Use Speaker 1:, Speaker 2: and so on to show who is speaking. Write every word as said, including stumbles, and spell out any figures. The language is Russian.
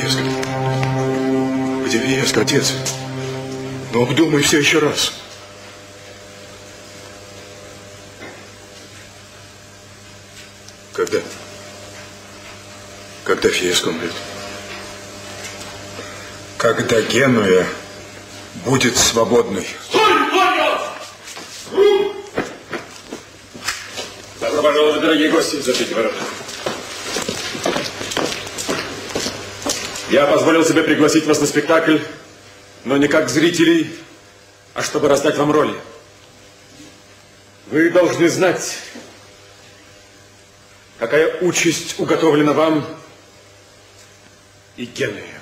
Speaker 1: Фиеско? Где Фиеско, отец? Ну, обдумай все еще раз. Когда? Когда Фиеско умрет? Когда Генуя будет свободной.
Speaker 2: Добро пожаловать, дорогие гости. Заприте ворота. Я позволил себе пригласить вас на спектакль, но не как зрителей, а чтобы раздать вам роли. Вы должны знать, какая участь уготовлена вам и Генуе.